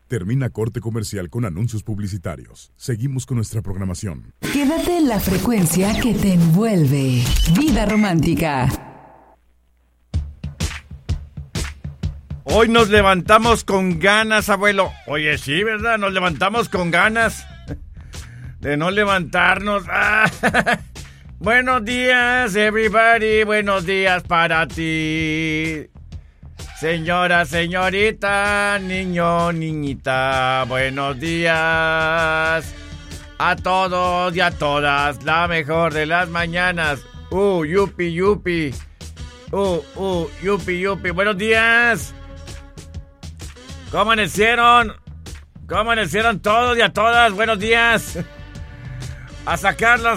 Termina corte comercial con anuncios publicitarios. Seguimos con nuestra programación. Quédate en la frecuencia que te envuelve. Vida romántica. Hoy nos levantamos con ganas, abuelo. Oye, sí, ¿verdad? Nos levantamos con ganas de no levantarnos. Buenos días, everybody. Buenos días para ti. Señora, señorita, niño, niñita, buenos días a todos y a todas, la mejor de las mañanas. Yupi, yupi. Yupi, yupi. Buenos días. ¿Cómo amanecieron? ¿Cómo amanecieron todos y a todas? Buenos días. A sacar las